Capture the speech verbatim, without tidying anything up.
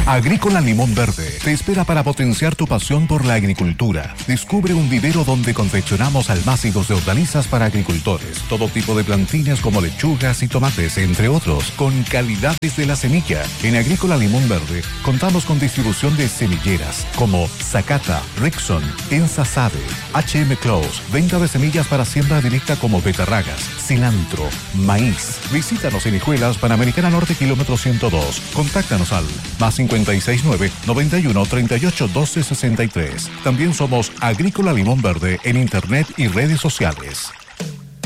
Agrícola Limón Verde te espera para potenciar tu pasión por la agricultura. Descubre un vivero donde confeccionamos almácigos de hortalizas para agricultores, todo tipo de plantines como lechugas y tomates, entre otros, con calidades de la semilla. En Agrícola Limón Verde contamos con distribución de semilleras como Zacata, Rixon, Ensasade, H M Close, venta de semillas para siembra directa como betarragas, cilantro, maíz. Visítanos en Hijuelas, Panamericana Norte, kilómetro ciento dos. Contáctanos al más cincuenta y seis nueve, noventa y uno, treinta y ocho, doce, sesenta y tres. También somos Agrícola Limón Verde en internet y redes sociales.